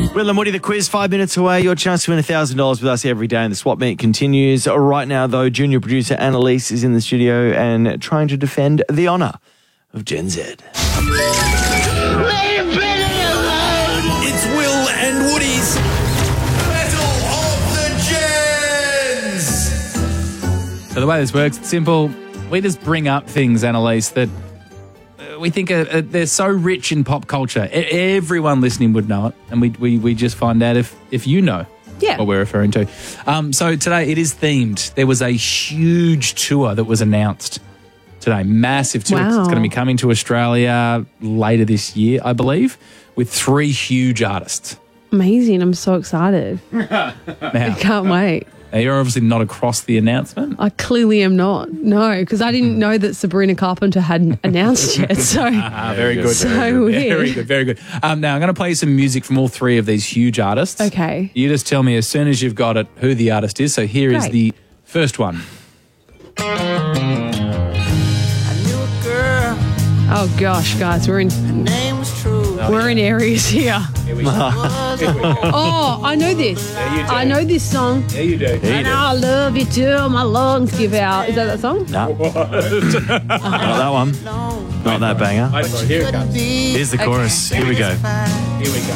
Will and Woody, the quiz, 5 minutes away. Your chance to win $1,000 with us every day, and the swap meet continues. Right now, though, junior producer Annalise is in the studio and trying to defend the honour of Gen Z. It's Will and Woody's Battle of the Gens. So the way this works, it's simple. We just bring up things, Annalise, that we think they're so rich in pop culture. Everyone listening would know it, and we just find out if you know what we're referring to. So today it is themed. There was a huge tour that was announced today, massive tour. Wow. It's going to be coming to Australia later this year, I believe, with 3 huge artists. Amazing. I'm so excited. Now, I can't wait. now, you're obviously not across the announcement. I clearly am not. No, because I didn't know that Sabrina Carpenter hadn't announced yet. So Very good. So very good. weird. Very good. Very good. Now, I'm going to play some music from all 3 of these huge artists. Okay. You just tell me as soon as you've got it who the artist is. So here is Great. the first one. Oh gosh, guys, we're in areas here. Here we go. Oh, I know this. you do. I know this song. There you do. And I love you till my lungs give out. Is that song? No. Not that one. Not that banger. Wait for it. Here it comes. Here's the chorus. Here we go. Here we go.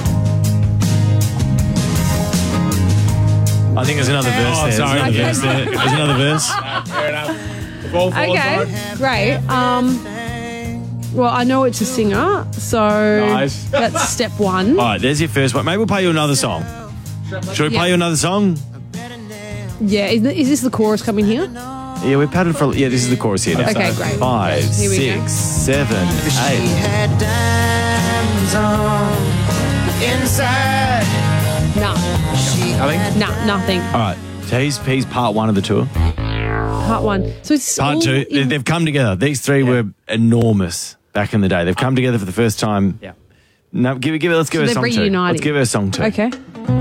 I think there's another verse there. sorry. There's another verse. Fair enough. The ball falls Okay, on. great. Well, I know it's a singer, so Nice. that's step 1. All right, there's your first one. Maybe we'll play you another song. Should we play you another song? Yeah, is this the chorus coming here? Yeah, we padded for. Yeah, this is the chorus here now. Okay, great. 5, Here we go. 6, 7, 8. Had diamonds on inside. No, Nothing? nothing. All right, so he's part 1 of the tour. Part 1. So it's Part all 2, in- they've come together. These 3 were enormous back in the day. They've come together for the first time. Yeah. No, let's give her a they're song too. reuniting. Let's give her a song too. Okay.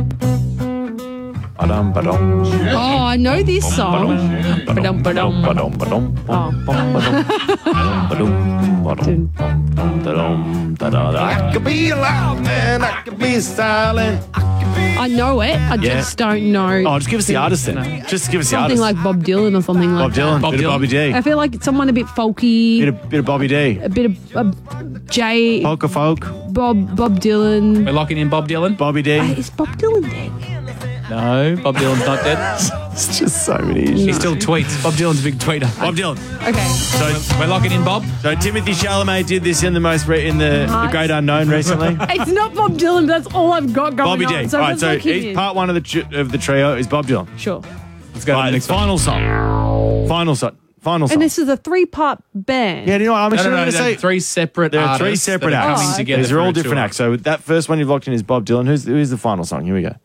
Ba-dum, ba-dum. Oh, I know this song. Ba-dum, ba-dum, ba-dum, ba-dum, Oh. ba-dum, ba-dum, ba-dum, ba-dum, da-da-da. I could be loud, man. I could be silent. I know it. I just don't know. Oh, just give us the artist then. Just give us the Something artist. like Bob Dylan or something like Bob Dylan. Bob Bit of Dylan. Bobby D. I feel like it's someone a bit folky, Bit of Bobby D. a bit of Jay, Polka folk. Bob Dylan. We're locking in Bob Dylan? Bobby D. Is Bob Dylan dead? No, Bob Dylan's not dead. It's just so many issues. He still tweets. Bob Dylan's a big tweeter. Bob Dylan. Okay. So We're locking in Bob. Timothy Chalamet did this in the Great Unknown recently. It's not Bob Dylan, but that's all I've got going Bobby on. D. So All right, let's so lock him he's in. part 1 of the trio is Bob Dylan. Sure. Let's go to Right, the next one. final song. Final song. Final song. And this is a 3-part band. Yeah, you know what? I'm No, actually no, going to there are say 3 separate there are artists 3 separate that are acts. coming together. These are all for a different tour. acts. So that first one you've locked in is Bob Dylan. Who is the final song? Here we go.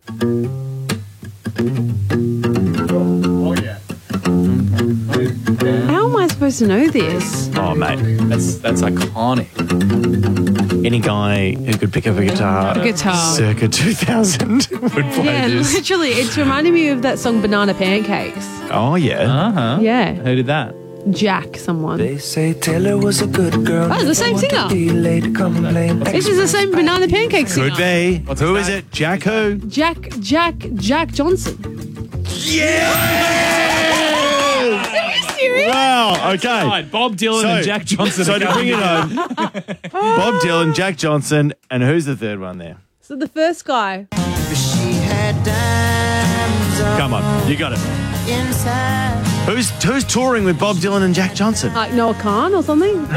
How am I supposed to know this? Oh, mate. That's iconic. Any guy who could pick up a guitar, circa 2000 would play Yeah, this. literally. It's reminding me of that song Banana Pancakes. Oh, yeah. Uh-huh. Yeah. Who did that? Jack, someone. They say Taylor was a good girl. Oh, the same singer. This is the same Banana Pancakes singer. Could be. What's Who his is name? it? Jack who? Jack Johnson. Wow, okay. Right, Bob Dylan and Jack Johnson. So are to bring coming it home, Bob Dylan, Jack Johnson, and who's the third one there? So the first guy. She had diamonds on Come on, you got it. inside. Who's touring with Bob Dylan and Jack Johnson? Like Noah Khan or something?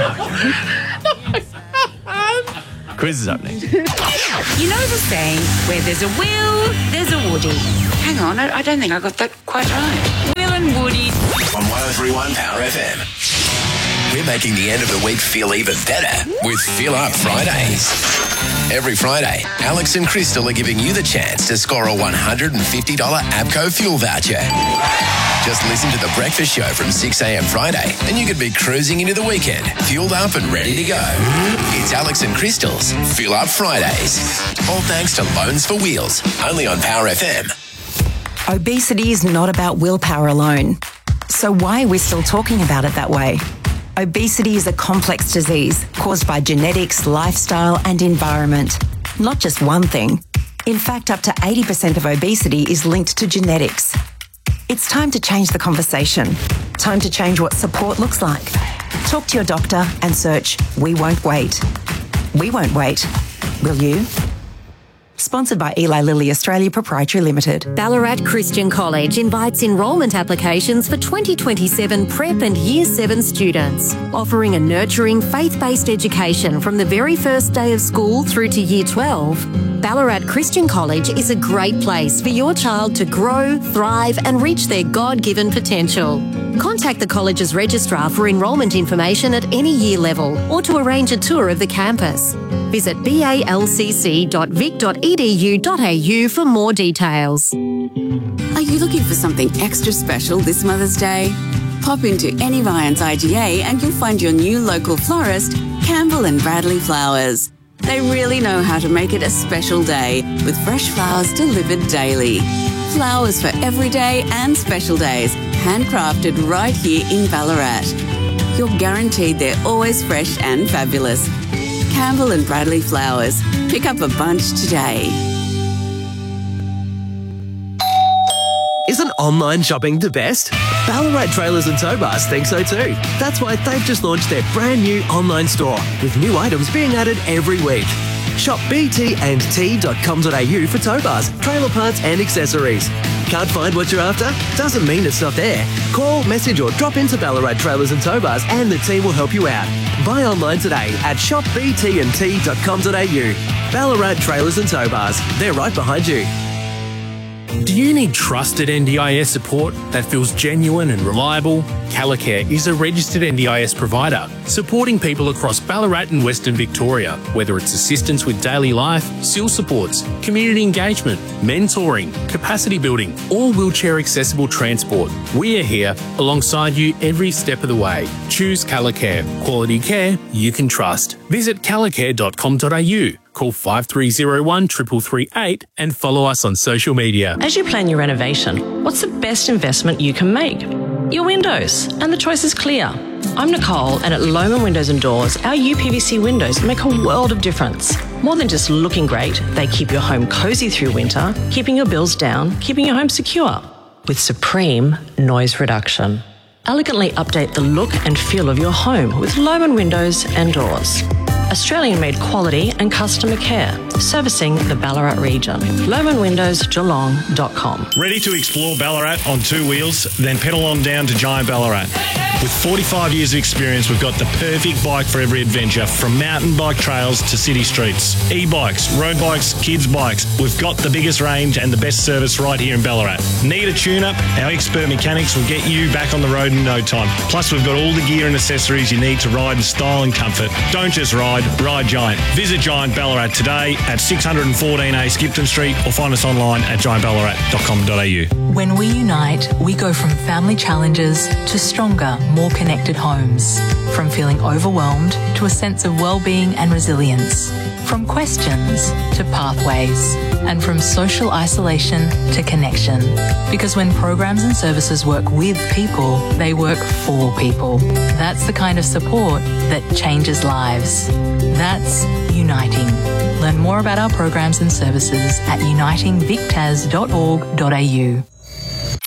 Quiz is up next. You know the saying, where there's a Will, there's a Woody. Hang on, I don't think I got that quite right. Will and Woody. On 103.1 Power FM. We're making the end of the week feel even better with Feel Up Fridays. Every Friday, Alex and Crystal are giving you the chance to score a $150 APCO fuel voucher. Just listen to The Breakfast Show from 6 a.m. Friday and you could be cruising into the weekend, fueled up and ready to go. It's Alex and Crystal's Feel Up Fridays. All thanks to Loans for Wheels, only on Power FM. Obesity is not about willpower alone. So why are we still talking about it that way? Obesity is a complex disease caused by genetics, lifestyle, and environment. Not just one thing. In fact, up to 80% of obesity is linked to genetics. It's time to change the conversation. Time to change what support looks like. Talk to your doctor and search We Won't Wait. We won't wait. Will you? Sponsored by Eli Lilly Australia Proprietary Limited. Ballarat Christian College invites enrolment applications for 2027 Prep and Year 7 students, offering a nurturing faith-based education from the very first day of school through to Year 12. Ballarat Christian College is a great place for your child to grow, thrive and reach their God-given potential. Contact the college's registrar for enrolment information at any year level or to arrange a tour of the campus. Visit balcc.vic.edu.au for more details. Are you looking for something extra special this Mother's Day? Pop into any Vian's IGA and you'll find your new local florist, Campbell and Bradley Flowers. They really know how to make it a special day with fresh flowers delivered daily. Flowers for every day and special days, handcrafted right here in Ballarat. You're guaranteed they're always fresh and fabulous. Campbell and Bradley Flowers. Pick up a bunch today. Isn't online shopping the best? Ballarat Trailers and Tow Bars think so too. That's why they've just launched their brand new online store with new items being added every week. Shop btandt.com.au for tow bars, trailer parts and accessories. Can't find what you're after? Doesn't mean it's not there. Call, message or drop into Ballarat Trailers and Tow Bars and the team will help you out. Buy online today at shopbtandt.com.au. Ballarat Trailers and Tow Bars. They're right behind you. Do you need trusted NDIS support that feels genuine and reliable? Calicare is a registered NDIS provider, supporting people across Ballarat and Western Victoria, whether it's assistance with daily life, SIL supports, community engagement, mentoring, capacity building, or wheelchair accessible transport. We are here alongside you every step of the way. Choose Calicare, quality care you can trust. Visit calicare.com.au. Call 5301 3338 and follow us on social media. As you plan your renovation, what's the best investment you can make? Your windows, and the choice is clear. I'm Nicole, and at Lohmann Windows and Doors, our UPVC windows make a world of difference. More than just looking great, they keep your home cosy through winter, keeping your bills down, keeping your home secure. With supreme noise reduction. Elegantly update the look and feel of your home with Lohmann Windows and Doors. Australian-made quality and customer care, servicing the Ballarat region. LomanWindowsGeelong.com. Ready to explore Ballarat on two wheels? Then pedal on down to Giant Ballarat. With 45 years of experience, we've got the perfect bike for every adventure, from mountain bike trails to city streets. E-bikes, road bikes, kids' bikes. We've got the biggest range and the best service right here in Ballarat. Need a tune-up? Our expert mechanics will get you back on the road in no time. Plus, we've got all the gear and accessories you need to ride in style and comfort. Don't just ride Giant. Visit Giant Ballarat today at 614A Skipton Street or find us online at giantballarat.com.au. When we unite, we go from family challenges to stronger, more connected homes. From feeling overwhelmed to a sense of well-being and resilience. From questions to pathways. And from social isolation to connection. Because when programs and services work with people, they work for people. That's the kind of support that changes lives. That's Uniting. Learn more about our programs and services at unitingvictas.org.au.